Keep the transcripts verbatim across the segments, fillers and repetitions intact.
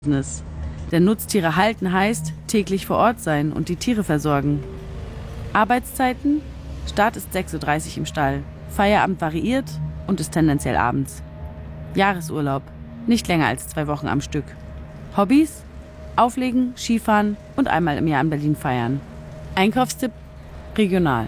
Denn Nutztiere halten heißt täglich vor Ort sein und die Tiere versorgen. Arbeitszeiten? Start ist sechs Uhr dreißig im Stall. Feierabend variiert und ist tendenziell abends. Jahresurlaub? Nicht länger als zwei Wochen am Stück. Hobbys? Auflegen, Skifahren und einmal im Jahr in Berlin feiern. Einkaufstipp? Regional.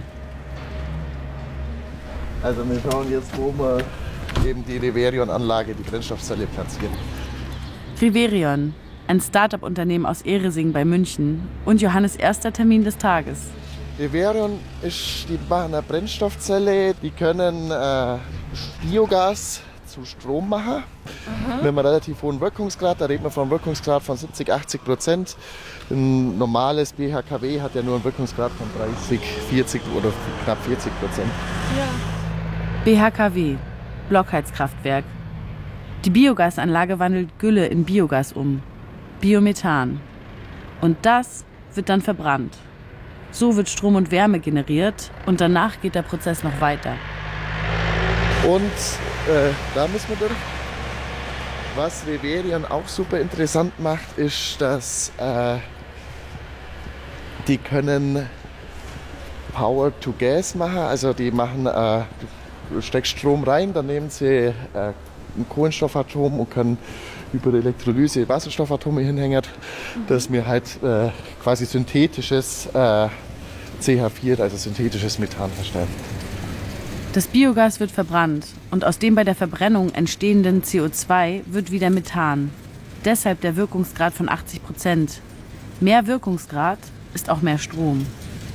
Also wir schauen jetzt, wo wir eben die Riverion-Anlage, die Brennstoffzelle platzieren. Riverion, ein Start-up-Unternehmen aus Ehresing bei München und Johannes' erster Termin des Tages. Riverion ist die machen eine Brennstoffzelle, die können äh, Biogas zu Strom machen. Aha. Mit einem relativ hohen Wirkungsgrad, da reden wir von einem Wirkungsgrad von siebzig, achtzig Prozent. Ein normales B H K W hat ja nur einen Wirkungsgrad von dreißig, vierzig oder knapp vierzig Prozent. Ja. B H K W, Blockheizkraftwerk. Die Biogasanlage wandelt Gülle in Biogas um, Biomethan. Und das wird dann verbrannt. So wird Strom und Wärme generiert und danach geht der Prozess noch weiter. Und äh, da müssen wir durch. Was Riverion auch super interessant macht, ist, dass äh, die können Power to Gas machen. Also die machen, äh, du steckst Strom rein, dann nehmen sie äh, ein Kohlenstoffatom und können über die Elektrolyse Wasserstoffatome hinhängen, dass wir halt äh, quasi synthetisches äh, C H vier, also synthetisches Methan herstellen. Das Biogas wird verbrannt und aus dem bei der Verbrennung entstehenden C O zwei wird wieder Methan. Deshalb der Wirkungsgrad von achtzig Prozent. Mehr Wirkungsgrad ist auch mehr Strom.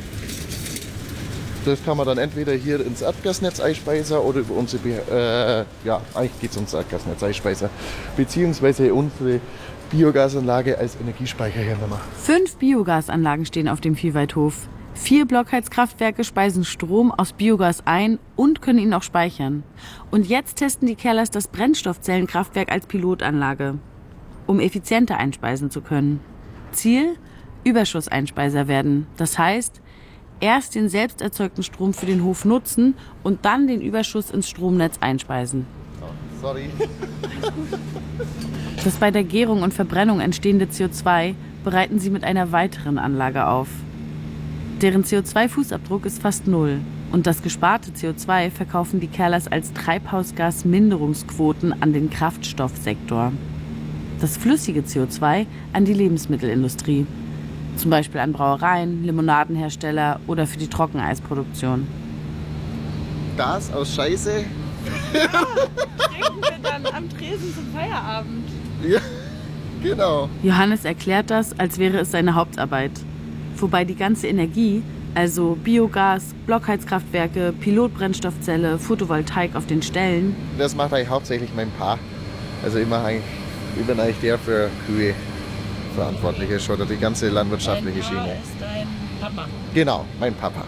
Das kann man dann entweder hier ins Erdgasnetz einspeisen oder über unsere, äh, ja, eigentlich geht es ums Erdgasnetz einspeisen, beziehungsweise unsere Biogasanlage als Energiespeicher hernehmen. Fünf Biogasanlagen stehen auf dem Viehweidhof. Vier Blockheizkraftwerke speisen Strom aus Biogas ein und können ihn auch speichern. Und jetzt testen die Kerlers das Brennstoffzellenkraftwerk als Pilotanlage, um effizienter einspeisen zu können. Ziel? Überschusseinspeiser werden. Das heißt, erst den selbst erzeugten Strom für den Hof nutzen und dann den Überschuss ins Stromnetz einspeisen. Oh, sorry. Das bei der Gärung und Verbrennung entstehende C O zwei bereiten sie mit einer weiteren Anlage auf. Deren C O zwei Fußabdruck ist fast null. Und das gesparte C O zwei verkaufen die Kerlers als Treibhausgasminderungsquoten an den Kraftstoffsektor. Das flüssige C O zwei an die Lebensmittelindustrie. Zum Beispiel an Brauereien, Limonadenhersteller oder für die Trockeneisproduktion. Gas aus Scheiße. Ja, trinken wir dann am Tresen zum Feierabend. Ja, genau. Johannes erklärt das, als wäre es seine Hauptarbeit. Wobei die ganze Energie, also Biogas, Blockheizkraftwerke, Pilotbrennstoffzelle, Photovoltaik auf den Ställen. Das macht eigentlich hauptsächlich mein Pa. Also ich, mache eigentlich, ich bin eigentlich der für Kühe verantwortlich ist oder die ganze landwirtschaftliche Schiene. Dein Pa ist dein Papa? Genau, mein Papa.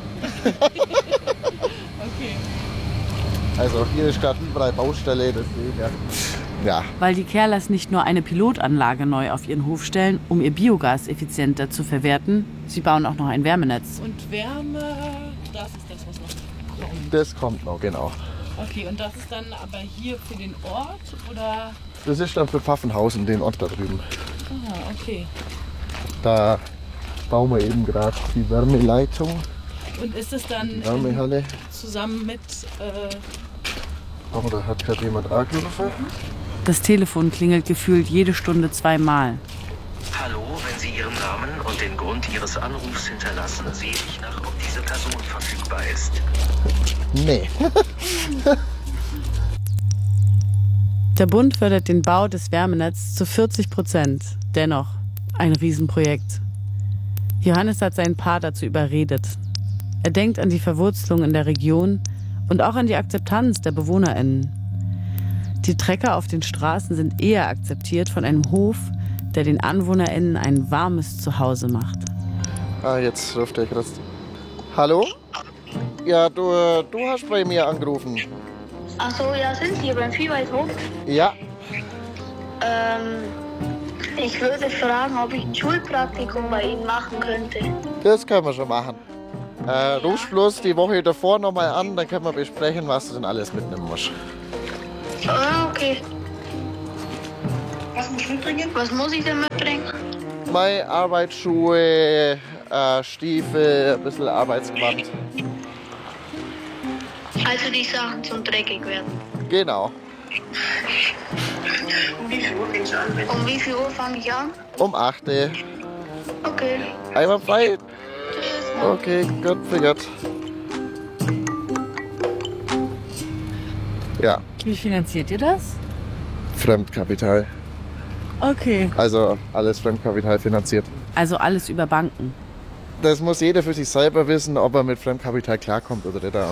Okay. Also hier ist gerade überall Baustelle, deswegen ja. Weil die Kerlers nicht nur eine Pilotanlage neu auf ihren Hof stellen, um ihr Biogas effizienter zu verwerten, sie bauen auch noch ein Wärmenetz. Und Wärme, das ist das, was noch kommt? Das kommt noch, genau. Okay, und das ist dann aber hier für den Ort, oder? Das ist dann für Pfaffenhausen, den Ort da drüben. Ah, okay. Da bauen wir eben gerade die Wärmeleitung. Und ist es dann Wärmehalle zusammen mit... Äh oh, da hat gerade jemand angerufen. Das Telefon klingelt gefühlt jede Stunde zweimal. Hallo, wenn Sie Ihren Namen und den Grund Ihres Anrufs hinterlassen, sehe ich nach, ob diese Person verfügbar ist. Nee. Der Bund fördert den Bau des Wärmenetzes zu vierzig Prozent. Dennoch ein Riesenprojekt. Johannes hat seinen Pa dazu überredet. Er denkt an die Verwurzelung in der Region und auch an die Akzeptanz der BewohnerInnen. Die Trecker auf den Straßen sind eher akzeptiert von einem Hof, der den AnwohnerInnen ein warmes Zuhause macht. Ah, jetzt ruft der Christ. Hallo? Ja, du, du hast bei mir angerufen. Ach so, ja, sind Sie beim Viehweidhof? Ja. Ähm, ich würde fragen, ob ich ein Schulpraktikum bei Ihnen machen könnte. Das können wir schon machen. Äh, rufst bloß die Woche davor nochmal an, dann können wir besprechen, was du denn alles mitnehmen musst. Ah, okay. Was muss mitbringen? Was muss ich denn mitbringen? Meine Arbeitsschuhe, äh, Stiefel, ein bisschen Arbeitsgewand. Also die Sachen zum dreckig werden. Genau. Um wie viel Uhr fängst du an? Um wie viel Uhr fange ich an? Um acht. Okay. Einmal frei. Tschüss. Okay, gut, gut. Ja, Wie finanziert ihr das? Fremdkapital. Okay. Also alles Fremdkapital finanziert. Also alles über Banken. Das muss jeder für sich selber wissen, ob er mit Fremdkapital klarkommt oder nicht.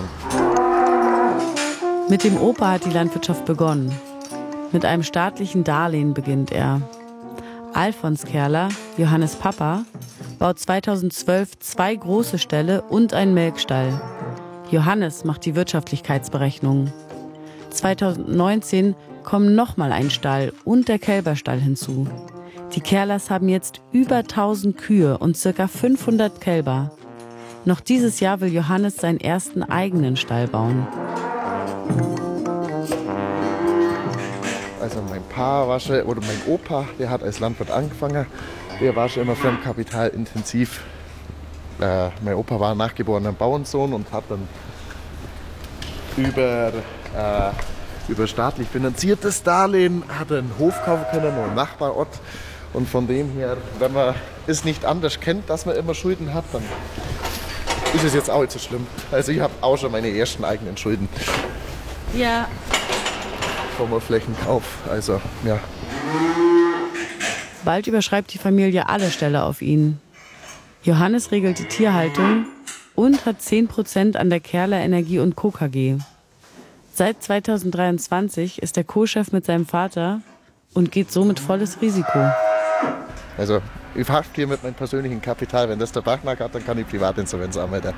Mit dem Opa hat die Landwirtschaft begonnen. Mit einem staatlichen Darlehen beginnt er. Alfons Kerler, Johannes Papa, baut zweitausendzwölf zwei große Ställe und einen Melkstall. Johannes macht die Wirtschaftlichkeitsberechnungen. zweitausendneunzehn kommen nochmal ein Stall und der Kälberstall hinzu. Die Kerlers haben jetzt über tausend Kühe und circa fünfhundert Kälber. Noch dieses Jahr will Johannes seinen ersten eigenen Stall bauen. Also mein Pa war schon, oder mein Opa, der hat als Landwirt angefangen. Der war schon immer fremdkapitalintensiv. Äh, mein Opa war ein nachgeborener Bauernsohn und hat dann über, äh, über staatlich finanziertes Darlehen hat er einen Hof kaufen können, noch im Nachbarort. Und von dem her, wenn man es nicht anders kennt, dass man immer Schulden hat, dann ist es jetzt auch nicht so schlimm. Also ich habe auch schon meine ersten eigenen Schulden Ja. vom Flächenkauf. Also ja. Bald überschreibt die Familie alle Ställe auf ihn. Johannes regelt die Tierhaltung und hat zehn Prozent an der Kerler Energie und Co. K G. Seit zweitausenddreiundzwanzig ist er Co-Chef mit seinem Vater und geht somit volles Risiko. Also ich fahre hier mit meinem persönlichen Kapital. Wenn das der Bachmark hat, dann kann ich Privatinsolvenz anmelden.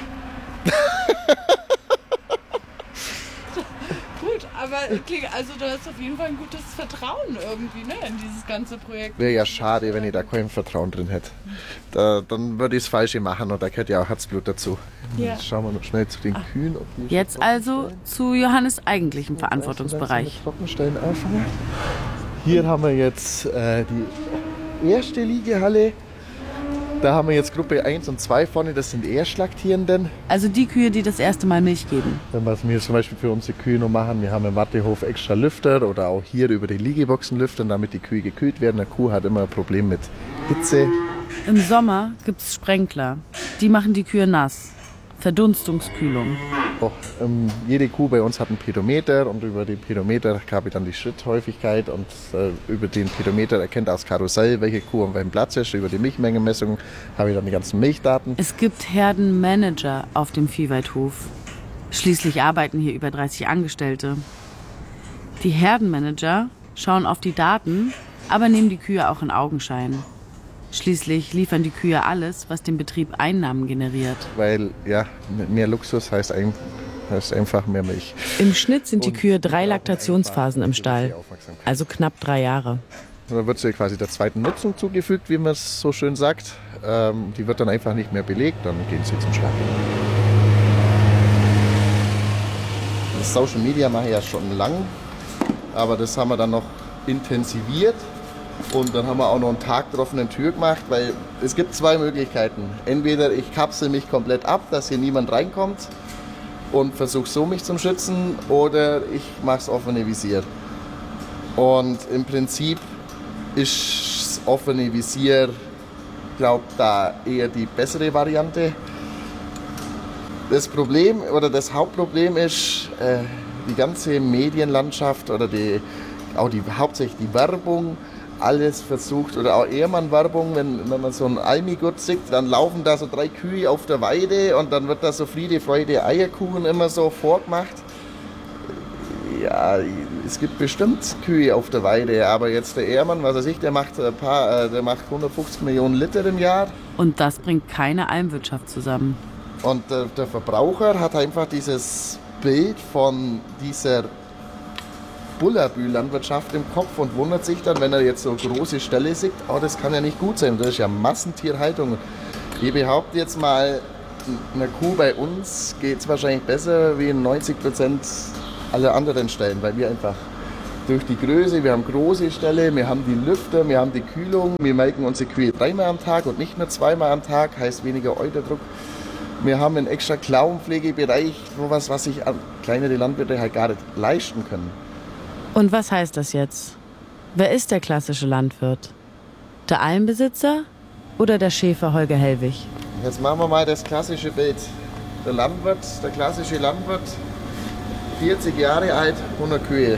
Gut, aber also du hast auf jeden Fall ein gutes Vertrauen irgendwie, ne, in dieses ganze Projekt. Wäre ja schade, wenn ich da kein Vertrauen drin hätte. Da, dann würde ich das Falsche machen und da gehört ja auch Herzblut dazu. Ja. Jetzt schauen wir noch schnell zu den Kühen. Ob die Jetzt also zu Johannes' eigentlichem Verantwortungsbereich. Trockenstellen anfangen. Hier haben wir jetzt äh, die erste Liegehalle. Da haben wir jetzt Gruppe eins und zwei vorne, das sind Erstlaktierenden. Also die Kühe, die das erste Mal Milch geben. Dann was wir zum Beispiel für unsere Kühe noch machen, wir haben im Wattehof extra Lüfter oder auch hier über die Liegeboxen lüftern, damit die Kühe gekühlt werden. Eine Kuh hat immer ein Problem mit Hitze. Im Sommer gibt es Sprenkler. Die machen die Kühe nass. Verdunstungskühlung. Auch, ähm, jede Kuh bei uns hat einen Pedometer und über den Pedometer habe ich dann die Schritthäufigkeit und äh, über den Pedometer erkennt das Karussell, welche Kuh an welchem Platz ist. Über die Milchmengenmessung habe ich dann die ganzen Milchdaten. Es gibt Herdenmanager auf dem Viehweidhof. Schließlich arbeiten hier über dreißig Angestellte. Die Herdenmanager schauen auf die Daten, aber nehmen die Kühe auch in Augenschein. Schließlich liefern die Kühe alles, was dem Betrieb Einnahmen generiert. Weil ja, mehr Luxus heißt, ein, heißt einfach mehr Milch. Im Schnitt sind die Kühe drei Laktationsphasen im Stall, also knapp drei Jahre. Und dann wird sie quasi der zweiten Nutzung zugefügt, wie man es so schön sagt. Ähm, die wird dann einfach nicht mehr belegt, dann gehen sie zum Schlachten. Das Social Media mache ich ja schon lang, aber das haben wir dann noch intensiviert. Und dann haben wir auch noch einen Tag drauf eine Tür gemacht, weil es gibt zwei Möglichkeiten. Entweder ich kapsel mich komplett ab, dass hier niemand reinkommt und versuche so mich zu schützen, oder ich mache das offene Visier. Und im Prinzip ist das offene Visier, glaube da eher die bessere Variante. Das Problem oder das Hauptproblem ist äh, die ganze Medienlandschaft oder die, auch die, hauptsächlich die Werbung. Alles versucht, oder auch Ehrmann-Werbung, wenn, wenn man so ein Almigurt sieht, dann laufen da so drei Kühe auf der Weide und dann wird da so Friede, Freude, Eierkuchen immer so vorgemacht. Ja, es gibt bestimmt Kühe auf der Weide, aber jetzt der Ehrmann, was weiß ich, der macht, ein paar, der macht hundertfünfzig Millionen Liter im Jahr. Und das bringt keine Almwirtschaft zusammen. Und der, der Verbraucher hat einfach dieses Bild von dieser Bullabü-Landwirtschaft im Kopf und wundert sich dann, wenn er jetzt so große Ställe sieht, oh, das kann ja nicht gut sein, das ist ja Massentierhaltung. Ich behaupte jetzt mal, einer Kuh bei uns geht es wahrscheinlich besser wie in neunzig Prozent aller anderen Stellen, weil wir einfach durch die Größe, wir haben große Ställe, wir haben die Lüfter, wir haben die Kühlung, wir melken unsere Kühe dreimal am Tag und nicht nur zweimal am Tag, heißt weniger Euterdruck. Wir haben einen extra Klauenpflegebereich, sowas, was sich kleinere Landwirte halt gar nicht leisten können. Und was heißt das jetzt? Wer ist der klassische Landwirt? Der Almbesitzer oder der Schäfer Holger Hellwig? Jetzt machen wir mal das klassische Bild. Der Landwirt, der klassische Landwirt, vierzig Jahre alt, hundert Kühe.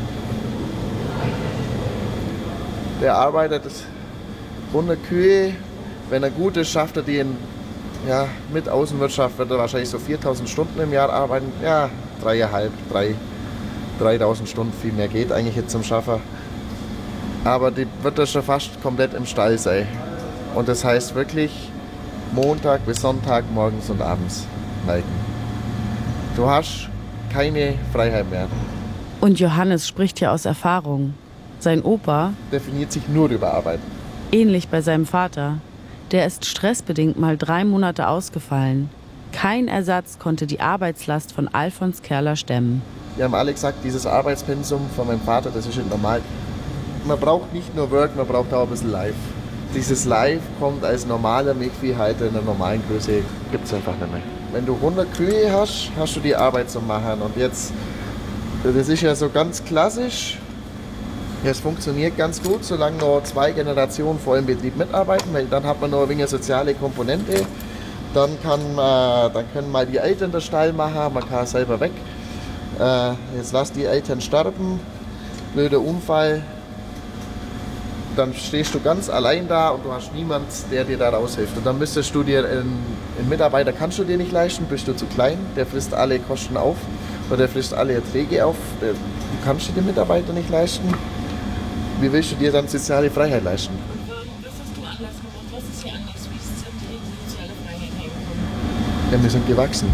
Der arbeitet hundert Kühe. Wenn er gut ist, schafft er die in, ja, mit Außenwirtschaft, wird er wahrscheinlich so viertausend Stunden im Jahr arbeiten. Ja, dreieinhalb, drei, dreitausend Stunden, viel mehr geht eigentlich jetzt zum Schaffer. Aber die wird er schon fast komplett im Stall sein. Und das heißt wirklich Montag bis Sonntag, morgens und abends melken. Du hast keine Freiheit mehr. Und Johannes spricht ja aus Erfahrung. Sein Opa Definiert sich nur über Arbeiten. ähnlich bei seinem Vater. Der ist stressbedingt mal drei Monate ausgefallen. Kein Ersatz konnte die Arbeitslast von Alfons Kerler stemmen. Wir haben alle gesagt, dieses Arbeitspensum von meinem Vater, das ist nicht normal. Man braucht nicht nur Work, man braucht auch ein bisschen Life. Dieses Life kommt als normaler Milchviehhalter in der normalen Größe, gibt es einfach nicht mehr. Wenn du hundert Kühe hast, hast du die Arbeit zu machen. Und jetzt, das ist ja so ganz klassisch. Es funktioniert ganz gut, solange noch zwei Generationen vor dem Betrieb mitarbeiten, weil dann hat man noch ein wenig soziale Komponente. Dann, kann man, dann können mal die Eltern den Stall machen, man kann selber weg. Äh, jetzt lass die Eltern sterben, blöder Unfall. Dann stehst du ganz allein da und du hast niemanden, der dir da raushilft. Und dann müsstest du dir einen, einen Mitarbeiter kannst du dir nicht leisten, bist du zu klein, der frisst alle Kosten auf oder der frisst alle Erträge auf. Du kannst dir den Mitarbeiter nicht leisten. Wie willst du dir dann soziale Freiheit leisten? Was hast du anders gemacht? Was ist hier anders? Wie ist die soziale Freiheit hergekommen? Ja, wir sind gewachsen.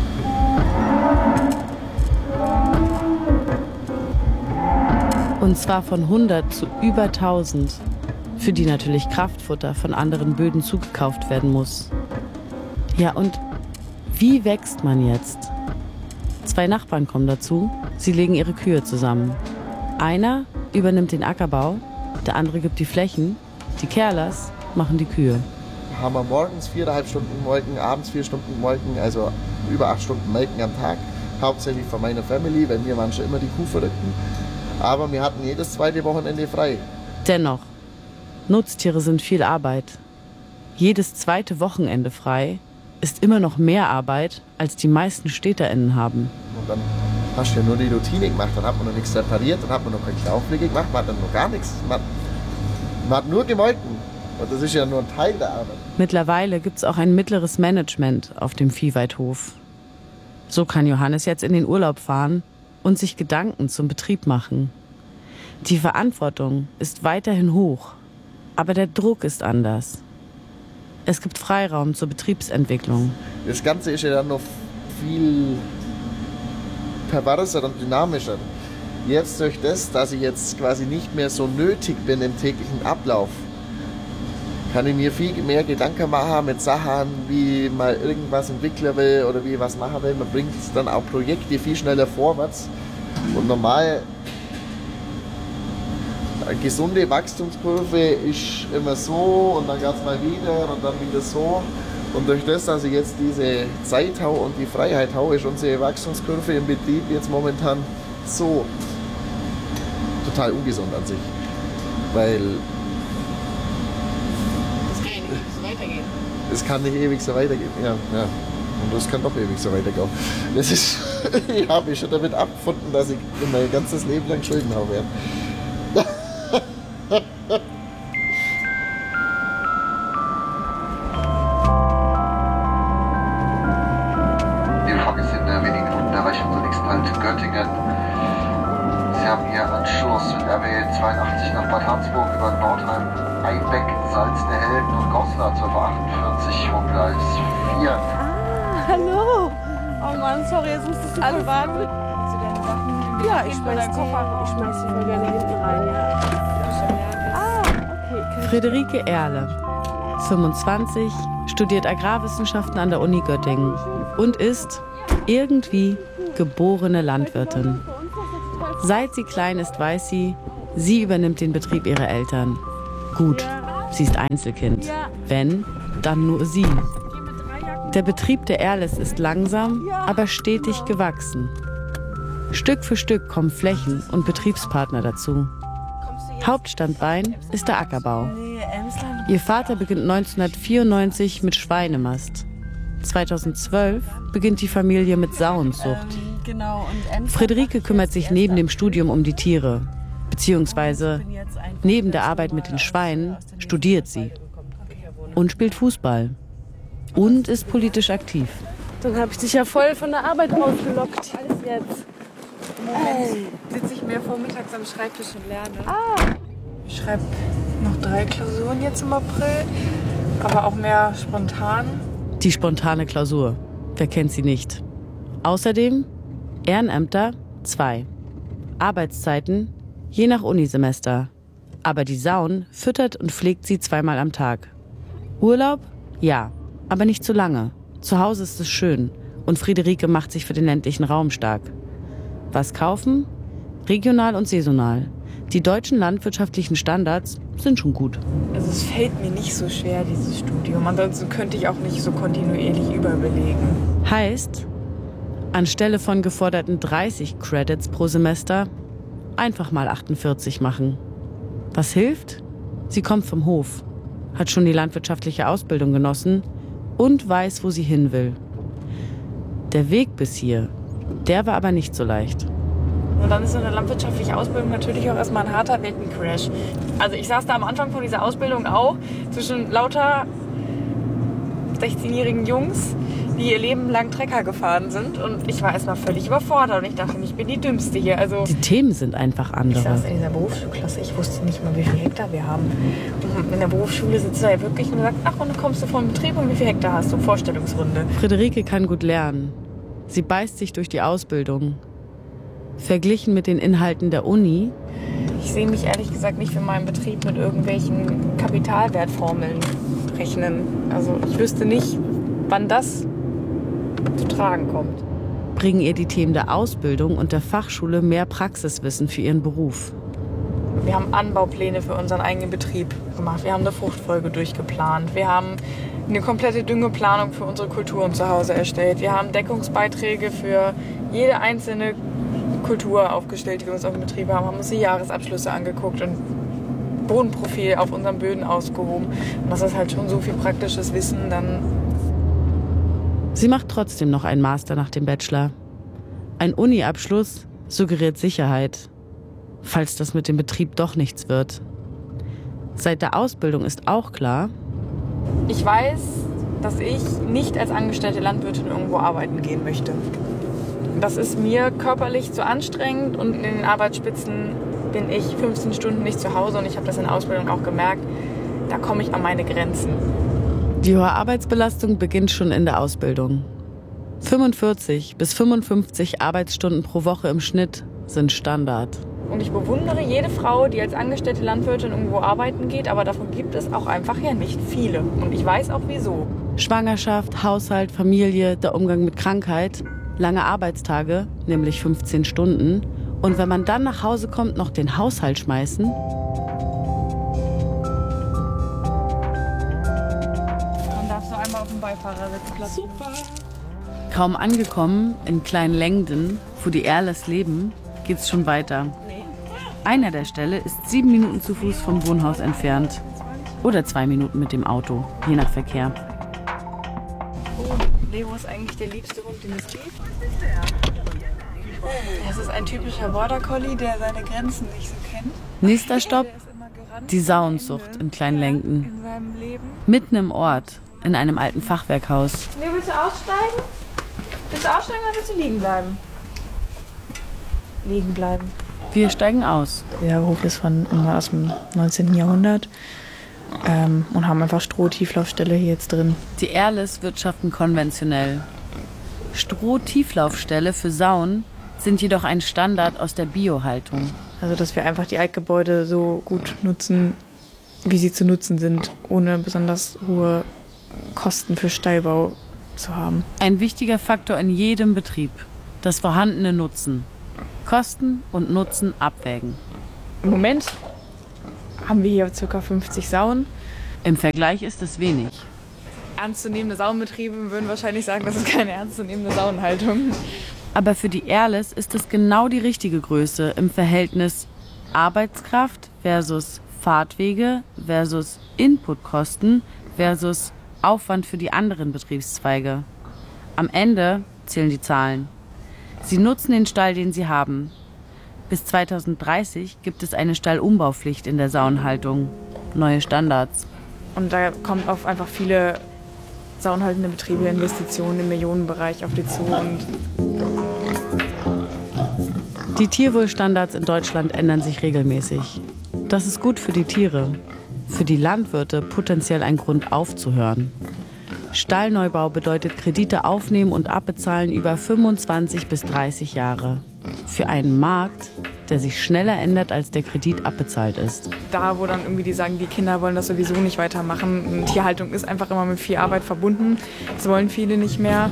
Und zwar von hundert zu über tausend, für die natürlich Kraftfutter von anderen Böden zugekauft werden muss. Ja, und wie wächst man jetzt? Zwei Nachbarn kommen dazu, sie legen ihre Kühe zusammen. Einer übernimmt den Ackerbau, der andere gibt die Flächen, die Kerlers machen die Kühe. Haben wir morgens viereinhalb Stunden Molken, abends vier Stunden Molken, also über acht Stunden Melken am Tag. Hauptsächlich von meiner Family, weil wir waren schon immer die Kuhverrückten. Aber wir hatten jedes zweite Wochenende frei. Dennoch, Nutztiere sind viel Arbeit. Jedes zweite Wochenende frei ist immer noch mehr Arbeit, als die meisten StädterInnen haben. Und dann hast du ja nur die Routine gemacht, dann hat man noch nichts repariert, dann hat man noch keine Klauenpflege gemacht, man hat dann noch gar nichts. Man, man hat nur gemolken. Und das ist ja nur ein Teil der Arbeit. Mittlerweile gibt es auch ein mittleres Management auf dem Viehweidhof. So kann Johannes jetzt in den Urlaub fahren und sich Gedanken zum Betrieb machen. Die Verantwortung ist weiterhin hoch, aber der Druck ist anders. Es gibt Freiraum zur Betriebsentwicklung. Das Ganze ist ja dann noch viel perverser und dynamischer. Jetzt durch das, dass ich jetzt quasi nicht mehr so nötig bin im täglichen Ablauf, kann ich mir viel mehr Gedanken machen mit Sachen, wie man irgendwas entwickeln will oder wie ich was machen will. Man bringt dann auch Projekte viel schneller vorwärts. Und normal, eine gesunde Wachstumskurve ist immer so und dann geht es mal wieder und dann wieder so. Und durch das, dass ich jetzt diese Zeit habe und die Freiheit habe, ist unsere Wachstumskurve im Betrieb jetzt momentan so total ungesund an sich. Weil es kann nicht ewig so weitergehen. Ja, ja. Und das kann doch ewig so weitergehen. Das ist, ich habe mich schon damit abgefunden, dass ich mein ganzes Leben lang Schulden habe. Ja. Liebe Fahrgäste, in wenigen Minuten erreichen wir nächsten Halt Göttingen. Sie haben hier Anschluss mit R B zweiundachtzig nach Bad Harzburg über Nordheim, Einbeck, Salz der Helden und Goslar zwölf achtundvierzig vom Gleis vier. Ah, hallo! Oh Mann, sorry, jetzt musstest du voll warten. Ja, ich schmeiß die, ich schmeiß die voll gerne hinten rein, ja. Ah, okay. Friederike Erle, fünfundzwanzig, studiert Agrarwissenschaften an der Uni Göttingen und ist irgendwie geborene Landwirtin. Seit sie klein ist, weiß sie, Sie übernimmt den Betrieb ihrer Eltern. Gut, sie ist Einzelkind. Wenn, dann nur sie. Der Betrieb der Erles ist langsam, aber stetig gewachsen. Stück für Stück kommen Flächen und Betriebspartner dazu. Hauptstandbein ist der Ackerbau. Ihr Vater beginnt neunzehnhundertvierundneunzig mit Schweinemast. zweitausendzwölf beginnt die Familie mit Sauenzucht. Friederike kümmert sich neben dem Studium um die Tiere. Beziehungsweise neben der Arbeit mit den Schweinen studiert sie. Und spielt Fußball. Und ist politisch aktiv. Dann habe ich dich ja voll von der Arbeit rausgelockt. Alles jetzt. Moment sitze ich mehr vormittags am Schreibtisch und lerne. Ah. Ich schreibe noch drei Klausuren jetzt im April, aber auch mehr spontan. Die spontane Klausur. Wer kennt sie nicht? Außerdem Ehrenämter zwei. Arbeitszeiten je nach Unisemester. Aber die Sauen füttert und pflegt sie zweimal am Tag. Urlaub? Ja, aber nicht zu lange. Zu Hause ist es schön und Friederike macht sich für den ländlichen Raum stark. Was kaufen? Regional und saisonal. Die deutschen landwirtschaftlichen Standards sind schon gut. Also es fällt mir nicht so schwer, dieses Studium. Ansonsten könnte ich auch nicht so kontinuierlich überbelegen. Heißt, anstelle von geforderten dreißig Credits pro Semester einfach mal achtundvierzig machen. Was hilft? Sie kommt vom Hof, hat schon die landwirtschaftliche Ausbildung genossen und weiß, wo sie hin will. Der Weg bis hier, der war aber nicht so leicht. Und dann ist so eine landwirtschaftliche Ausbildung natürlich auch erstmal ein harter Weltencrash. Also ich saß da am Anfang von dieser Ausbildung auch zwischen lauter sechzehnjährigen Jungs, die ihr Leben lang Trecker gefahren sind. Und ich war erstmal völlig überfordert und ich dachte, ich bin die Dümmste hier. Also die Themen sind einfach andere. Ich saß in dieser Berufsschulklasse, ich wusste nicht mal, wie viel Hektar wir haben. Und in der Berufsschule sitzt du da ja wirklich und sagt, ach, und dann kommst du vom Betrieb und wie viel Hektar hast du? Vorstellungsrunde. Friederike kann gut lernen. Sie beißt sich durch die Ausbildung. Verglichen mit den Inhalten der Uni. Ich sehe mich ehrlich gesagt nicht für meinen Betrieb mit irgendwelchen Kapitalwertformeln rechnen. Also ich wüsste nicht, wann das zu tragen kommt. Bringen ihr die Themen der Ausbildung und der Fachschule mehr Praxiswissen für ihren Beruf. Wir haben Anbaupläne für unseren eigenen Betrieb gemacht. Wir haben eine Fruchtfolge durchgeplant. Wir haben eine komplette Düngeplanung für unsere Kulturen zu Hause erstellt. Wir haben Deckungsbeiträge für jede einzelne Kultur aufgestellt, die wir uns auf dem Betrieb haben. Haben uns die Jahresabschlüsse angeguckt und Bodenprofil auf unseren Böden ausgehoben. Und das ist halt schon so viel praktisches Wissen. Dann Sie macht trotzdem noch einen Master nach dem Bachelor. Ein Uni-Abschluss suggeriert Sicherheit, falls das mit dem Betrieb doch nichts wird. Seit der Ausbildung ist auch klar, ich weiß, dass ich nicht als angestellte Landwirtin irgendwo arbeiten gehen möchte. Das ist mir körperlich zu anstrengend und in den Arbeitsspitzen bin ich fünfzehn Stunden nicht zu Hause und ich habe das in der Ausbildung auch gemerkt, da komme ich an meine Grenzen. Die hohe Arbeitsbelastung beginnt schon in der Ausbildung. fünfundvierzig bis fünfundfünfzig Arbeitsstunden pro Woche im Schnitt sind Standard. Und ich bewundere jede Frau, die als angestellte Landwirtin irgendwo arbeiten geht, aber davon gibt es auch einfach ja nicht viele. Und ich weiß auch wieso. Schwangerschaft, Haushalt, Familie, der Umgang mit Krankheit, lange Arbeitstage, nämlich fünfzehn Stunden. Und wenn man dann nach Hause kommt, noch den Haushalt schmeißen. Dann darfst du einmal auf dem Beifahrersitz. Super. Kaum angekommen in Kleinlengden, wo die Erles leben, geht's schon weiter. Einer der Ställe ist sieben Minuten zu Fuß vom Wohnhaus entfernt. Oder zwei Minuten mit dem Auto, je nach Verkehr. Oh, Leo ist eigentlich der liebste Hund, den es gibt. Es ist ein typischer Border Collie, der seine Grenzen nicht so kennt. Nächster Stopp, die Sauenzucht in Kleinlengden. In seinem Leben. Mitten im Ort, in einem alten Fachwerkhaus. Leo, willst du aussteigen? Willst du aussteigen oder willst du liegen bleiben? Liegen bleiben. Wir steigen aus. Der Hof ist von, aus dem neunzehnten Jahrhundert ähm, und haben einfach Stroh-Tieflaufställe hier jetzt drin. Die Erles wirtschaften konventionell. Stroh-Tieflaufställe für Sauen sind jedoch ein Standard aus der Biohaltung. Also dass wir einfach die Altgebäude so gut nutzen, wie sie zu nutzen sind, ohne besonders hohe Kosten für Stallbau zu haben. Ein wichtiger Faktor in jedem Betrieb, das vorhandene Nutzen. Kosten und Nutzen abwägen. Im Moment haben wir hier ca. fünfzig Sauen. Im Vergleich ist es wenig. Ernstzunehmende Sauenbetriebe würden wahrscheinlich sagen, das ist keine ernstzunehmende Sauenhaltung. Aber für die Erles ist es genau die richtige Größe im Verhältnis Arbeitskraft versus Fahrtwege versus Inputkosten versus Aufwand für die anderen Betriebszweige. Am Ende zählen die Zahlen. Sie nutzen den Stall, den sie haben. Bis zweitausenddreißig gibt es eine Stallumbaupflicht in der Sauenhaltung. Neue Standards. Und da kommt auf einfach viele sauenhaltende Betriebe, Investitionen im Millionenbereich auf die zu. Und die Tierwohlstandards in Deutschland ändern sich regelmäßig. Das ist gut für die Tiere. Für die Landwirte potenziell ein Grund aufzuhören. Stallneubau bedeutet Kredite aufnehmen und abbezahlen über fünfundzwanzig bis dreißig Jahre. Für einen Markt, der sich schneller ändert, als der Kredit abbezahlt ist. Da, wo dann irgendwie die sagen, die Kinder wollen das sowieso nicht weitermachen. Tierhaltung ist einfach immer mit viel Arbeit verbunden. Das wollen viele nicht mehr.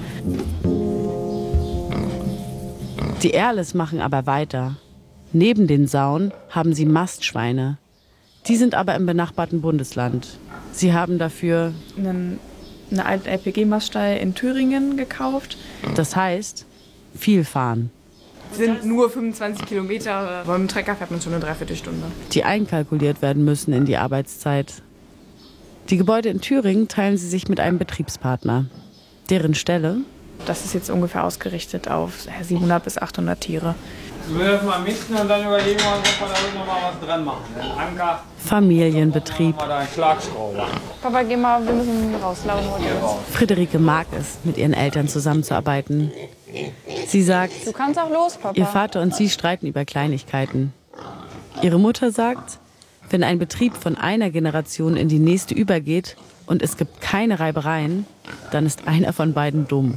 Die Erles machen aber weiter. Neben den Sauen haben sie Mastschweine. Die sind aber im benachbarten Bundesland. Sie haben dafür einen, einen alten L P G-Maststall in Thüringen gekauft. Das heißt, viel fahren. Sind nur fünfundzwanzig Kilometer, aber mit dem Trecker fährt man schon eine Dreiviertelstunde. Die einkalkuliert werden müssen in die Arbeitszeit. Die Gebäude in Thüringen teilen sie sich mit einem Betriebspartner. Deren Stelle? Das ist jetzt ungefähr ausgerichtet auf siebenhundert bis achthundert Tiere. Wir müssen das mal mixen und dann überlegen wir uns, ob wir da noch mal was dran machen. Den Anker. Familienbetrieb. Mal da einen Schlagschrauber. Papa, geh mal, wir müssen rauslaufen. Friederike mag es, mit ihren Eltern zusammenzuarbeiten. Sie sagt, du kannst auch los, Papa. Ihr Vater und sie streiten über Kleinigkeiten. Ihre Mutter sagt, wenn ein Betrieb von einer Generation in die nächste übergeht und es gibt keine Reibereien, dann ist einer von beiden dumm.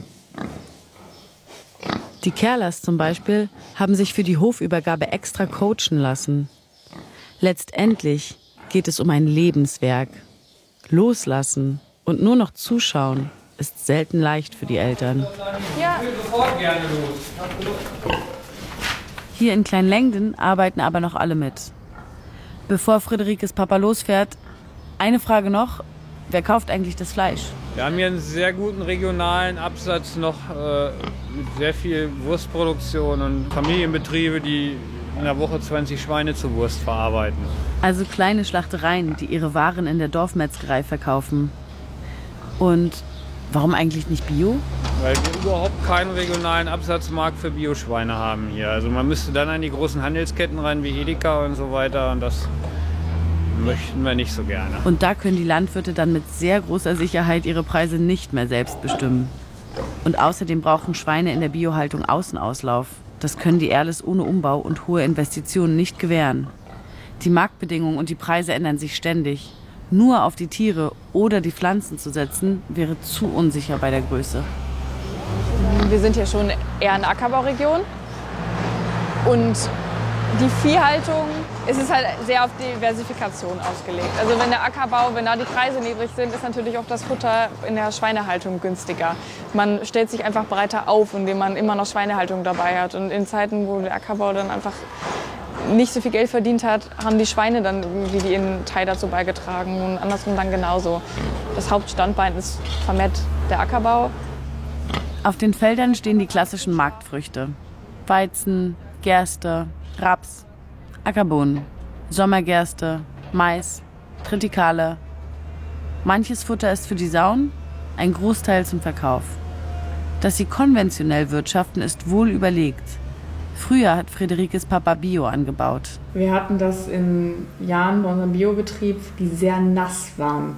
Die Kerlers zum Beispiel haben sich für die Hofübergabe extra coachen lassen. Letztendlich geht es um ein Lebenswerk. Loslassen und nur noch zuschauen ist selten leicht für die Eltern. Ja. Hier in Kleinlängden arbeiten aber noch alle mit. Bevor Friederikes Papa losfährt, eine Frage noch. Wer kauft eigentlich das Fleisch? Wir haben hier einen sehr guten regionalen Absatz noch äh, mit sehr viel Wurstproduktion und Familienbetriebe, die in der Woche zwanzig Schweine zur Wurst verarbeiten. Also kleine Schlachtereien, die ihre Waren in der Dorfmetzgerei verkaufen. Und warum eigentlich nicht Bio? Weil wir überhaupt keinen regionalen Absatzmarkt für Bioschweine haben hier. Also man müsste dann an die großen Handelsketten rein wie Edeka und so weiter und das möchten wir nicht so gerne. Und da können die Landwirte dann mit sehr großer Sicherheit ihre Preise nicht mehr selbst bestimmen. Und außerdem brauchen Schweine in der Biohaltung Außenauslauf. Das können die Erles ohne Umbau und hohe Investitionen nicht gewähren. Die Marktbedingungen und die Preise ändern sich ständig. Nur auf die Tiere oder die Pflanzen zu setzen, wäre zu unsicher bei der Größe. Wir sind hier schon eher eine Ackerbauregion. Und die Viehhaltung, es ist halt sehr auf Diversifikation ausgelegt. Also wenn der Ackerbau, wenn da die Preise niedrig sind, ist natürlich auch das Futter in der Schweinehaltung günstiger. Man stellt sich einfach breiter auf, indem man immer noch Schweinehaltung dabei hat. Und in Zeiten, wo der Ackerbau dann einfach nicht so viel Geld verdient hat, haben die Schweine dann irgendwie ihren Teil dazu beigetragen und andersrum dann genauso. Das Hauptstandbein ist vermehrt der Ackerbau. Auf den Feldern stehen die klassischen Marktfrüchte. Weizen, Gerste, Raps, Ackerbohnen, Sommergerste, Mais, Tritikale. Manches Futter ist für die Sauen, ein Großteil zum Verkauf. Dass sie konventionell wirtschaften, ist wohl überlegt. Früher hat Friederikes Papa Bio angebaut. Wir hatten das in Jahren bei unserem Biobetrieb, die sehr nass waren,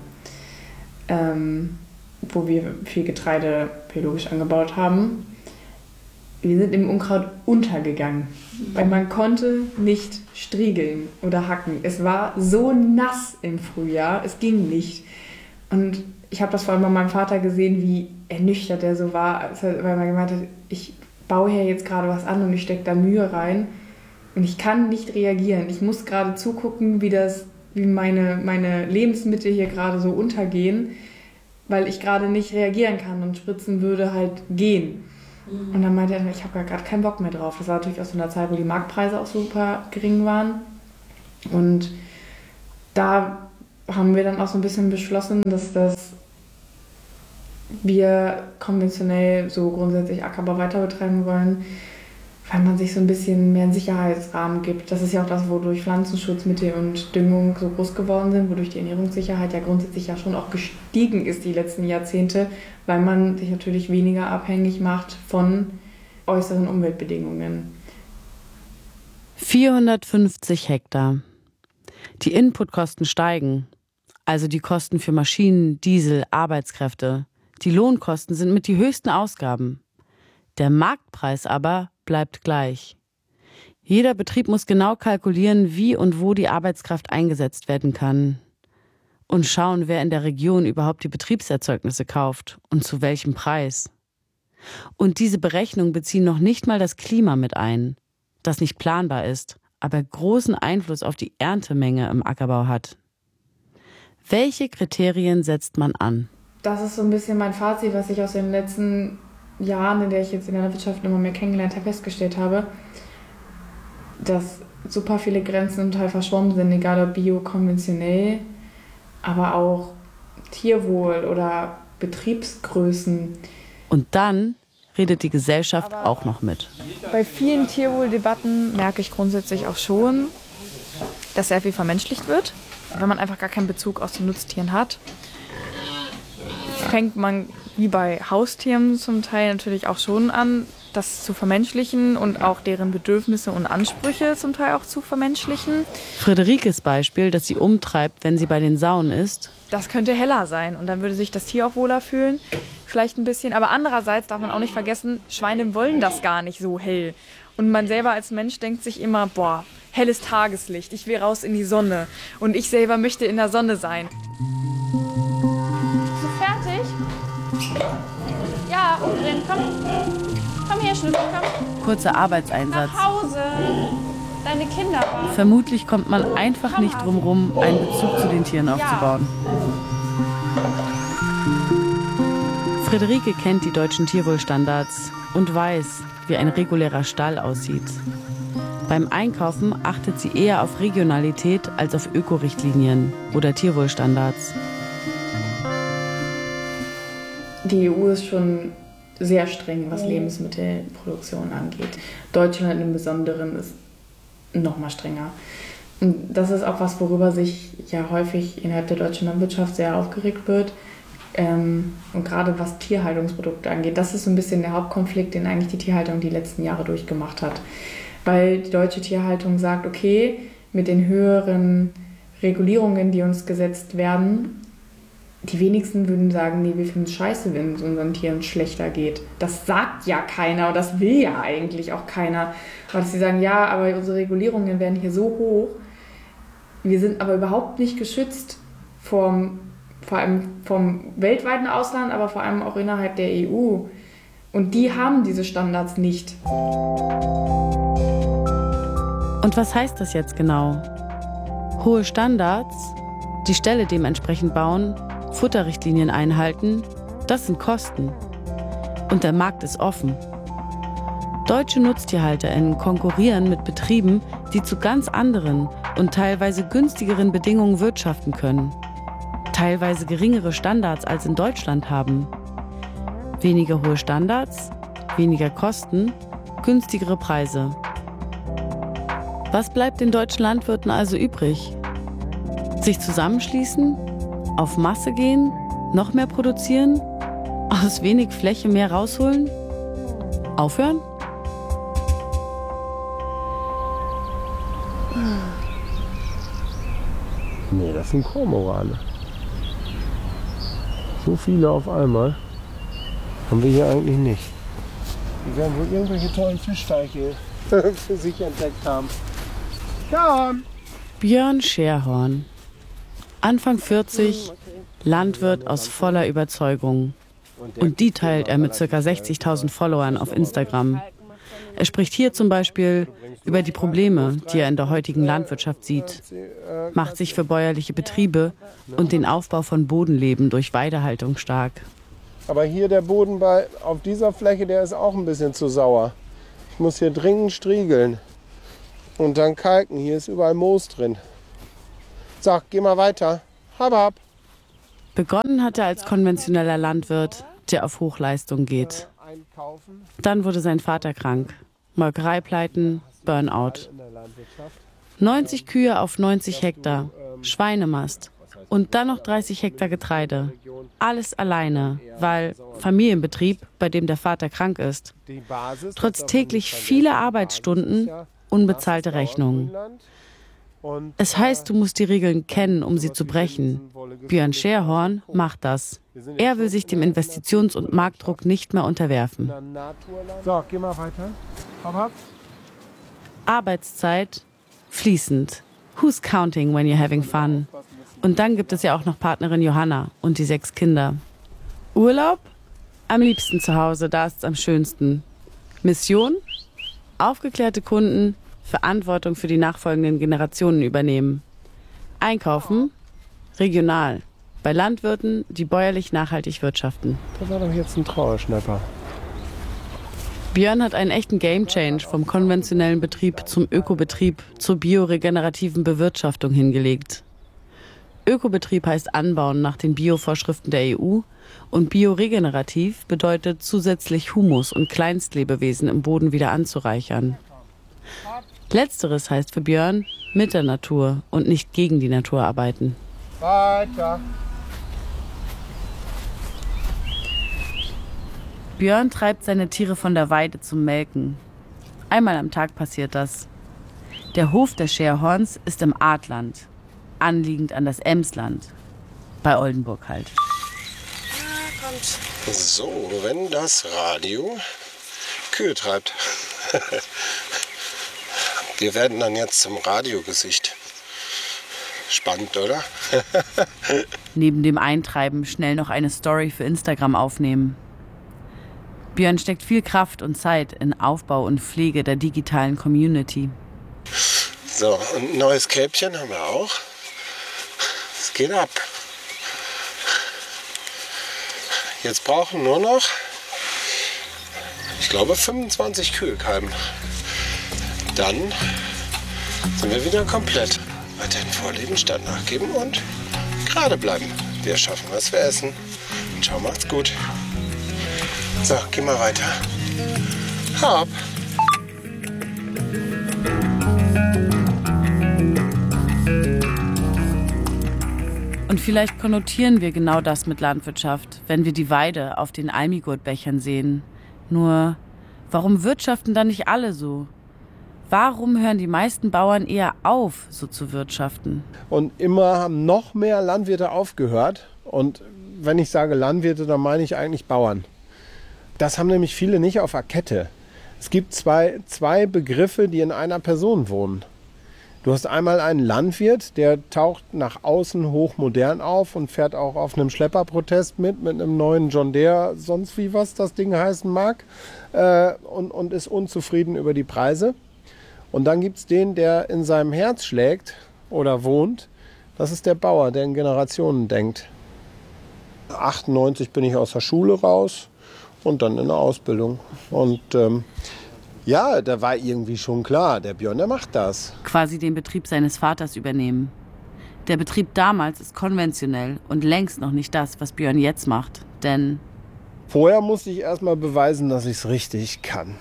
ähm, wo wir viel Getreide biologisch angebaut haben. Wir sind im Unkraut untergegangen, weil man konnte nicht striegeln oder hacken. Es war so nass im Frühjahr, es ging nicht. Und ich habe das vor allem bei meinem Vater gesehen, wie ernüchtert er so war, weil man gemeint hat, ich baue hier jetzt gerade was an und ich stecke da Mühe rein und ich kann nicht reagieren. Ich muss gerade zugucken, wie, das, wie meine, meine Lebensmittel hier gerade so untergehen, weil ich gerade nicht reagieren kann und spritzen würde halt gehen. Und dann meinte er, ich habe gerade keinen Bock mehr drauf. Das war natürlich aus so einer Zeit, wo die Marktpreise auch super gering waren. Und da haben wir dann auch so ein bisschen beschlossen, dass das wir konventionell so grundsätzlich Ackerbau weiter betreiben wollen, weil man sich so ein bisschen mehr einen Sicherheitsrahmen gibt. Das ist ja auch das, wodurch Pflanzenschutzmittel und Düngung so groß geworden sind, wodurch die Ernährungssicherheit ja grundsätzlich ja schon auch gestiegen ist die letzten Jahrzehnte, weil man sich natürlich weniger abhängig macht von äußeren Umweltbedingungen. vierhundertfünfzig Hektar. Die Inputkosten steigen, also die Kosten für Maschinen, Diesel, Arbeitskräfte. Die Lohnkosten sind mit die höchsten Ausgaben. Der Marktpreis aber bleibt gleich. Jeder Betrieb muss genau kalkulieren, wie und wo die Arbeitskraft eingesetzt werden kann. Und schauen, wer in der Region überhaupt die Betriebserzeugnisse kauft und zu welchem Preis. Und diese Berechnungen beziehen noch nicht mal das Klima mit ein, das nicht planbar ist, aber großen Einfluss auf die Erntemenge im Ackerbau hat. Welche Kriterien setzt man an? Das ist so ein bisschen mein Fazit, was ich aus den letzten Jahren, in der ich jetzt in der Landwirtschaft immer mehr kennengelernt habe, festgestellt habe, dass super viele Grenzen zum Teil verschwommen sind, egal ob bio, konventionell, aber auch Tierwohl oder Betriebsgrößen. Und dann redet die Gesellschaft aber auch noch mit. Bei vielen Tierwohldebatten merke ich grundsätzlich auch schon, dass sehr viel vermenschlicht wird. Wenn man einfach gar keinen Bezug aus den Nutztieren hat, fängt man wie bei Haustieren zum Teil natürlich auch schon an, das zu vermenschlichen und auch deren Bedürfnisse und Ansprüche zum Teil auch zu vermenschlichen. Friederikes Beispiel, das sie umtreibt, wenn sie bei den Sauen ist. Das könnte heller sein und dann würde sich das Tier auch wohler fühlen, vielleicht ein bisschen. Aber andererseits darf man auch nicht vergessen, Schweine wollen das gar nicht so hell. Und man selber als Mensch denkt sich immer, boah, helles Tageslicht, ich will raus in die Sonne. Und ich selber möchte in der Sonne sein. Bist du fertig? Ja, umdrehen, komm. Komm her, Schnüffel, komm. Kurzer Arbeitseinsatz. Nach Hause. Deine Kinder waren. Vermutlich kommt man einfach nicht drum rum, einen Bezug zu den Tieren aufzubauen. Friederike kennt die deutschen Tierwohlstandards und weiß, wie ein regulärer Stall aussieht. Beim Einkaufen achtet sie eher auf Regionalität als auf Ökorichtlinien oder Tierwohlstandards. Die E U ist schon sehr streng, was Lebensmittelproduktion angeht. Deutschland im Besonderen ist noch mal strenger. Und das ist auch was, worüber sich ja häufig innerhalb der deutschen Landwirtschaft sehr aufgeregt wird. Ähm, und gerade was Tierhaltungsprodukte angeht, das ist so ein bisschen der Hauptkonflikt, den eigentlich die Tierhaltung die letzten Jahre durchgemacht hat. Weil die deutsche Tierhaltung sagt, okay, mit den höheren Regulierungen, die uns gesetzt werden, die wenigsten würden sagen, nee, wir finden es scheiße, wenn es unseren Tieren schlechter geht. Das sagt ja keiner und das will ja eigentlich auch keiner. Aber dass sie sagen, ja, aber unsere Regulierungen werden hier so hoch, wir sind aber überhaupt nicht geschützt vom, vor allem vom weltweiten Ausland, aber vor allem auch innerhalb der E U. Und die haben diese Standards nicht. Und was heißt das jetzt genau? Hohe Standards, die Ställe dementsprechend bauen, Futterrichtlinien einhalten, das sind Kosten. Und der Markt ist offen. Deutsche NutztierhalterInnen konkurrieren mit Betrieben, die zu ganz anderen und teilweise günstigeren Bedingungen wirtschaften können. Teilweise geringere Standards als in Deutschland haben. Weniger hohe Standards, weniger Kosten, günstigere Preise. Was bleibt den deutschen Landwirten also übrig? Sich zusammenschließen? Auf Masse gehen? Noch mehr produzieren? Aus wenig Fläche mehr rausholen? Aufhören? Nee, das sind Kormorane. So viele auf einmal haben wir hier eigentlich nicht. Die werden wohl irgendwelche tollen Fischteiche für sich entdeckt haben. Ja. Björn Scherhorn, Anfang vierzig, Landwirt aus voller Überzeugung. Und die teilt er mit ca. sechzigtausend Followern auf Instagram. Er spricht hier zum Beispiel über die Probleme, die er in der heutigen Landwirtschaft sieht, macht sich für bäuerliche Betriebe und den Aufbau von Bodenleben durch Weidehaltung stark. Aber hier der Boden bei, auf dieser Fläche, der ist auch ein bisschen zu sauer. Ich muss hier dringend striegeln und dann kalken. Hier ist überall Moos drin. So, geh mal weiter. Hab, hab. Begonnen hat er als konventioneller Landwirt, der auf Hochleistung geht. Dann wurde sein Vater krank. Molkereipleiten, Burnout. neunzig Kühe auf neunzig Hektar, Schweinemast und dann noch dreißig Hektar Getreide. Alles alleine, weil Familienbetrieb, bei dem der Vater krank ist. Trotz täglich vieler Arbeitsstunden, unbezahlte Rechnungen. Es heißt, du musst die Regeln kennen, um sie zu brechen. Björn Scherhorn macht das. Er will sich dem Investitions- und Marktdruck nicht mehr unterwerfen. So, geh mal weiter. Hopp, hopp. Arbeitszeit fließend. Who's counting when you're having fun? Und dann gibt es ja auch noch Partnerin Johanna und die sechs Kinder. Urlaub? Am liebsten zu Hause, da ist es am schönsten. Mission? Aufgeklärte Kunden, Verantwortung für die nachfolgenden Generationen übernehmen. Einkaufen? Regional. Bei Landwirten, die bäuerlich nachhaltig wirtschaften. Das war doch jetzt ein Trauerschnapper. Björn hat einen echten Game-Change vom konventionellen Betrieb zum Ökobetrieb, zur bioregenerativen Bewirtschaftung hingelegt. Ökobetrieb heißt Anbauen nach den Biovorschriften der E U und bioregenerativ bedeutet zusätzlich Humus und Kleinstlebewesen im Boden wieder anzureichern. Letzteres heißt für Björn mit der Natur und nicht gegen die Natur arbeiten. Weiter. Björn treibt seine Tiere von der Weide zum Melken. Einmal am Tag passiert das. Der Hof der Scherhorns ist im Artland, anliegend an das Emsland, bei Oldenburg halt. Ja, kommt. So, wenn das Radio Kühe treibt. Wir werden dann jetzt zum Radiogesicht. Spannend, oder? Neben dem Eintreiben schnell noch eine Story für Instagram aufnehmen. Björn steckt viel Kraft und Zeit in Aufbau und Pflege der digitalen Community. So, und ein neues Kälbchen haben wir auch. Es geht ab. Jetzt brauchen nur noch, ich glaube, fünfundzwanzig Kühe kalben. Dann sind wir wieder komplett. Weiterhin Vorleben, statt nachgeben und gerade bleiben. Wir schaffen, was wir essen. Ciao, macht's gut. So, geh mal weiter. Hopp. Und vielleicht konnotieren wir genau das mit Landwirtschaft, wenn wir die Weide auf den Almigurt-Bechern sehen. Nur, warum wirtschaften dann nicht alle so? Warum hören die meisten Bauern eher auf, so zu wirtschaften? Und immer haben noch mehr Landwirte aufgehört. Und wenn ich sage Landwirte, dann meine ich eigentlich Bauern. Das haben nämlich viele nicht auf der Kette. Es gibt zwei, zwei Begriffe, die in einer Person wohnen. Du hast einmal einen Landwirt, der taucht nach außen hochmodern auf und fährt auch auf einem Schlepperprotest mit, mit einem neuen John Deere, sonst wie was das Ding heißen mag, äh, und, und ist unzufrieden über die Preise. Und dann gibt es den, der in seinem Herz schlägt oder wohnt. Das ist der Bauer, der in Generationen denkt. achtundneunzig bin ich aus der Schule raus und dann in der Ausbildung. Und ähm, ja, da war irgendwie schon klar, der Björn, der macht das. Quasi den Betrieb seines Vaters übernehmen. Der Betrieb damals ist konventionell und längst noch nicht das, was Björn jetzt macht. Denn vorher musste ich erst mal beweisen, dass ich es richtig kann.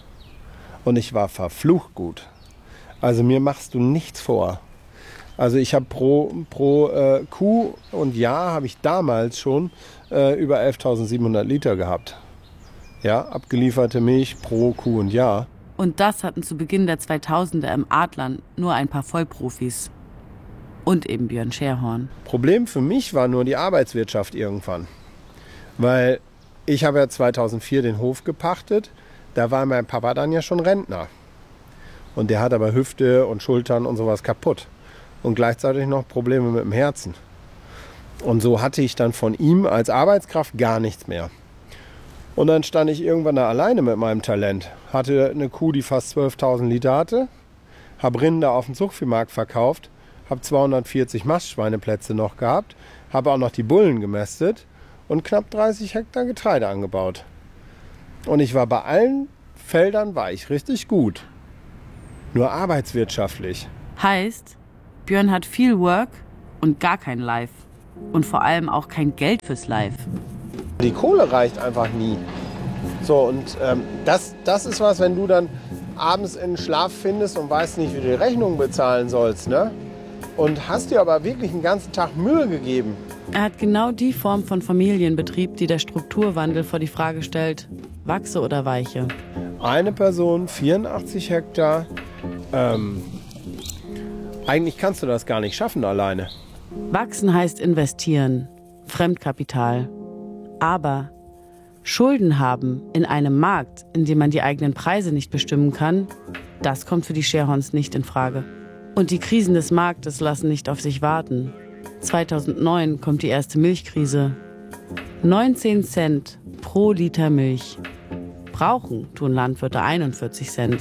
Und ich war verflucht gut. Also mir machst du nichts vor. Also ich habe pro, pro äh, Kuh und Jahr habe ich damals schon äh, über elftausendsiebenhundert Liter gehabt. Ja, abgelieferte Milch pro Kuh und Jahr. Und das hatten zu Beginn der zweitausender im Artland nur ein paar Vollprofis. Und eben Björn Scherhorn. Problem für mich war nur die Arbeitswirtschaft irgendwann. Weil ich habe ja zweitausendvier den Hof gepachtet. Da war mein Papa dann ja schon Rentner. Und der hat aber Hüfte und Schultern und sowas kaputt. Und gleichzeitig noch Probleme mit dem Herzen. Und so hatte ich dann von ihm als Arbeitskraft gar nichts mehr. Und dann stand ich irgendwann da alleine mit meinem Talent. Hatte eine Kuh, die fast zwölftausend Liter hatte. Habe Rinder auf dem Zuchtviehmarkt verkauft. Habe zweihundertvierzig Mastschweineplätze noch gehabt. Habe auch noch die Bullen gemästet. Und knapp dreißig Hektar Getreide angebaut. Und ich war bei allen Feldern war ich richtig gut. Nur arbeitswirtschaftlich. Heißt, Björn hat viel Work, Und gar kein Live. Und vor allem auch kein Geld fürs Live. Die Kohle reicht einfach nie. So, und ähm, das, das ist was, wenn du dann abends in den Schlaf findest und weißt nicht, wie du die Rechnung bezahlen sollst, ne? Und hast dir aber wirklich einen ganzen Tag Mühe gegeben. Er hat genau die Form von Familienbetrieb, die der Strukturwandel vor die Frage stellt, wachse oder weiche. Eine Person, vierundachtzig Hektar. Ähm, eigentlich kannst du das gar nicht schaffen alleine. Wachsen heißt investieren, Fremdkapital. Aber Schulden haben in einem Markt, in dem man die eigenen Preise nicht bestimmen kann, das kommt für die Scherhorns nicht in Frage. Und die Krisen des Marktes lassen nicht auf sich warten. zweitausendneun kommt die erste Milchkrise. neunzehn Cent pro Liter Milch. Brauchen tun Landwirte einundvierzig Cent.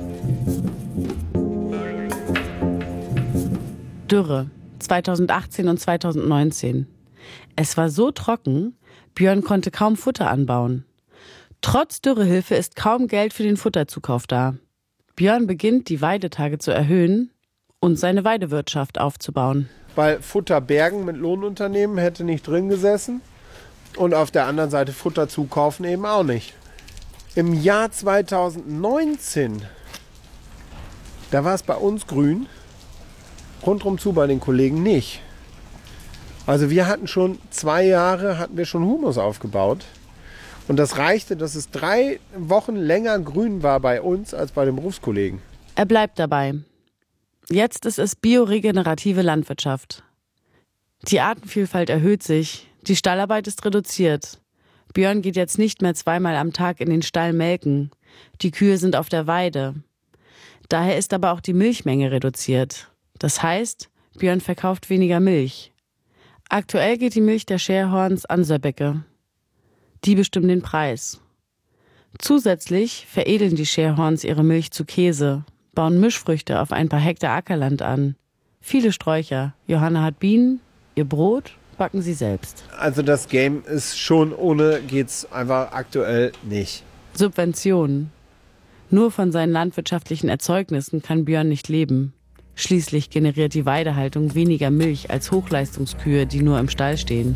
Dürre zweitausendachtzehn und zweitausendneunzehn. Es war so trocken, Björn konnte kaum Futter anbauen. Trotz Dürrehilfe ist kaum Geld für den Futterzukauf da. Björn beginnt, die Weidetage zu erhöhen und seine Weidewirtschaft aufzubauen. Weil Futter bergen mit Lohnunternehmen hätte nicht drin gesessen und auf der anderen Seite Futter zukaufen eben auch nicht. Im Jahr zweitausendneunzehn, da war es bei uns grün, rundherum zu bei den Kollegen nicht. Also wir hatten schon zwei Jahre, hatten wir schon Humus aufgebaut. Und das reichte, dass es drei Wochen länger grün war bei uns als bei den Berufskollegen. Er bleibt dabei. Jetzt ist es bioregenerative Landwirtschaft. Die Artenvielfalt erhöht sich, die Stallarbeit ist reduziert. Björn geht jetzt nicht mehr zweimal am Tag in den Stall melken. Die Kühe sind auf der Weide. Daher ist aber auch die Milchmenge reduziert. Das heißt, Björn verkauft weniger Milch. Aktuell geht die Milch der Scherhorns an Söbbecke. Die bestimmen den Preis. Zusätzlich veredeln die Scherhorns ihre Milch zu Käse, bauen Mischfrüchte auf ein paar Hektar Ackerland an. Viele Sträucher. Johanna hat Bienen, ihr Brot backen sie selbst. Also das Game ist schon, ohne geht's einfach aktuell nicht. Subventionen. Nur von seinen landwirtschaftlichen Erzeugnissen kann Björn nicht leben. Schließlich generiert die Weidehaltung weniger Milch als Hochleistungskühe, die nur im Stall stehen.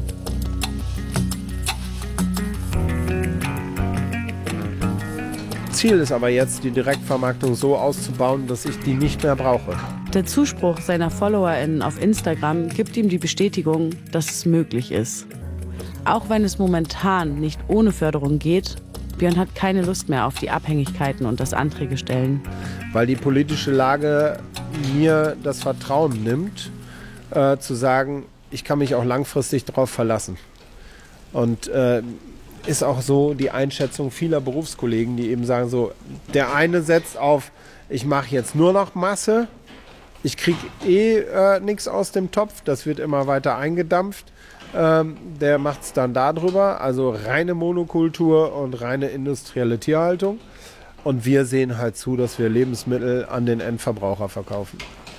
Ziel ist aber jetzt, die Direktvermarktung so auszubauen, dass ich die nicht mehr brauche. Der Zuspruch seiner FollowerInnen auf Instagram gibt ihm die Bestätigung, dass es möglich ist. Auch wenn es momentan nicht ohne Förderung geht, Björn hat keine Lust mehr auf die Abhängigkeiten und das Anträge stellen. Weil die politische Lage mir das Vertrauen nimmt, äh, zu sagen, ich kann mich auch langfristig darauf verlassen. Und äh, ist auch so die Einschätzung vieler Berufskollegen, die eben sagen so, der eine setzt auf, ich mache jetzt nur noch Masse, ich kriege eh äh, nichts aus dem Topf, das wird immer weiter eingedampft. Ähm, der macht es dann darüber, also reine Monokultur und reine industrielle Tierhaltung. Und wir sehen halt zu, dass wir Lebensmittel an den Endverbraucher verkaufen.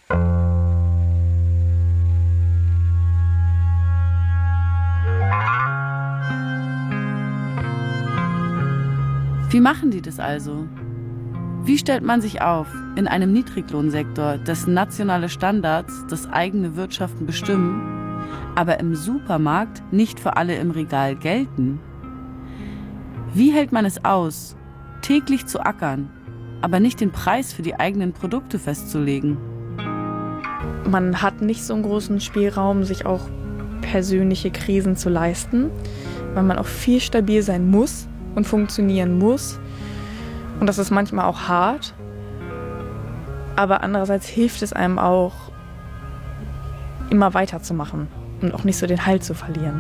Wie machen die das also? Wie stellt man sich auf in einem Niedriglohnsektor, dessen nationale Standards das eigene Wirtschaften bestimmen, aber im Supermarkt nicht für alle im Regal gelten? Wie hält man es aus, täglich zu ackern, aber nicht den Preis für die eigenen Produkte festzulegen? Man hat nicht so einen großen Spielraum, sich auch persönliche Krisen zu leisten, weil man auch viel stabil sein muss und funktionieren muss. Und das ist manchmal auch hart. Aber andererseits hilft es einem auch, immer weiterzumachen und auch nicht so den Halt zu verlieren.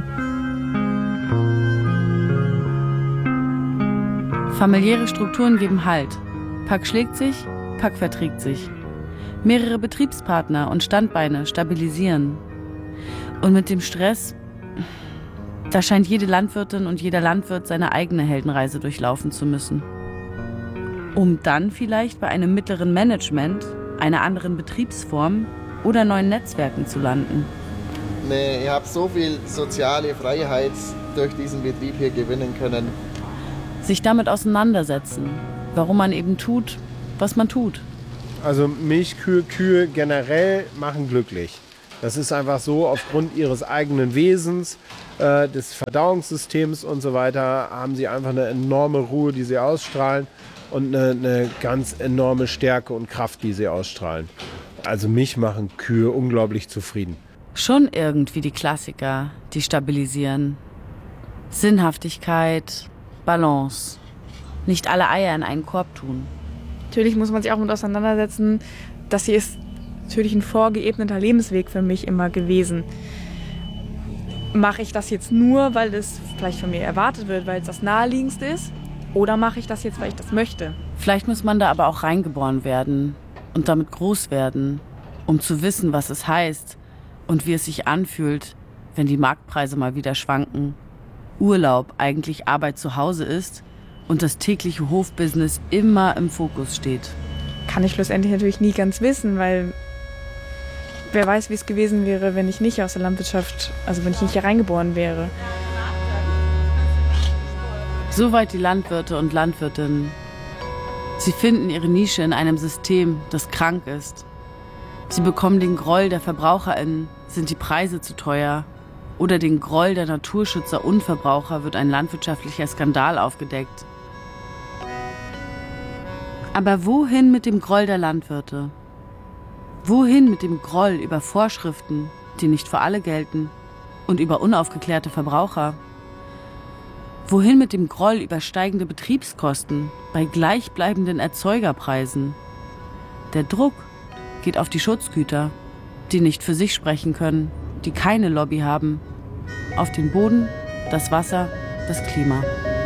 Familiäre Strukturen geben Halt. Pack schlägt sich, Pack verträgt sich. Mehrere Betriebspartner und Standbeine stabilisieren. Und mit dem Stress, da scheint jede Landwirtin und jeder Landwirt seine eigene Heldenreise durchlaufen zu müssen. Um dann vielleicht bei einem mittleren Management, einer anderen Betriebsform oder neuen Netzwerken zu landen. Nee, ich habe so viel soziale Freiheit durch diesen Betrieb hier gewinnen können. Sich damit auseinandersetzen, warum man eben tut, was man tut. Also Milchkühe, Kühe generell machen glücklich. Das ist einfach so, aufgrund ihres eigenen Wesens, äh, des Verdauungssystems und so weiter, haben sie einfach eine enorme Ruhe, die sie ausstrahlen und eine, eine ganz enorme Stärke und Kraft, die sie ausstrahlen. Also mich machen Kühe unglaublich zufrieden. Schon irgendwie die Klassiker, die stabilisieren. Sinnhaftigkeit, Balance. Nicht alle Eier in einen Korb tun. Natürlich muss man sich auch mit auseinandersetzen, dass hier ist natürlich ein vorgeebneter Lebensweg für mich immer gewesen. Mache ich das jetzt nur, weil es vielleicht von mir erwartet wird, weil es das Naheliegendste ist? Oder mache ich das jetzt, weil ich das möchte? Vielleicht muss man da aber auch reingeboren werden und damit groß werden, um zu wissen, was es heißt und wie es sich anfühlt, wenn die Marktpreise mal wieder schwanken, Urlaub eigentlich Arbeit zu Hause ist und das tägliche Hofbusiness immer im Fokus steht. Kann ich schlussendlich natürlich nie ganz wissen, weil wer weiß, wie es gewesen wäre, wenn ich nicht aus der Landwirtschaft, also wenn ich nicht hier reingeboren wäre. Soweit die Landwirte und Landwirtinnen. Sie finden ihre Nische in einem System, das krank ist. Sie bekommen den Groll der VerbraucherInnen, sind die Preise zu teuer? Oder den Groll der Naturschützer und Verbraucher, wird ein landwirtschaftlicher Skandal aufgedeckt. Aber wohin mit dem Groll der Landwirte? Wohin mit dem Groll über Vorschriften, die nicht für alle gelten, und über unaufgeklärte Verbraucher? Wohin mit dem Groll über steigende Betriebskosten bei gleichbleibenden Erzeugerpreisen? Der Druck geht auf die Schutzgüter, die nicht für sich sprechen können, die keine Lobby haben, auf den Boden, das Wasser, das Klima.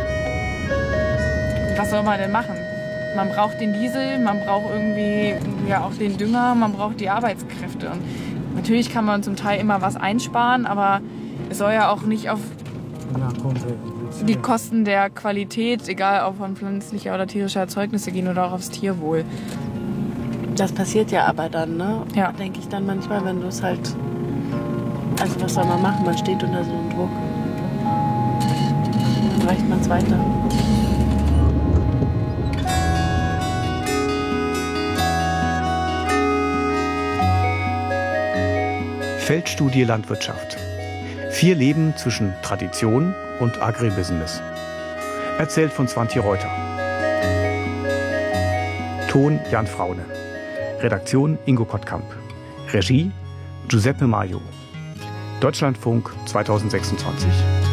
Was soll man denn machen? Man braucht den Diesel, man braucht irgendwie ja auch den Dünger, man braucht die Arbeitskräfte. Und natürlich kann man zum Teil immer was einsparen, aber es soll ja auch nicht auf die Kosten der Qualität, egal ob von pflanzlicher oder tierischer Erzeugnisse gehen oder auch aufs Tierwohl. Das passiert ja aber dann, ne? Ja. Denke ich dann manchmal, wenn du es halt... Also was soll man machen? Man steht unter so einem Druck. Dann reicht man es weiter. Feldstudie Landwirtschaft. Vier Leben zwischen Tradition und Agribusiness. Erzählt von Svante Reuter. Ton Jan Fraune. Redaktion Ingo Kottkamp. Regie Giuseppe Maio. Deutschlandfunk zweitausendsechsundzwanzig.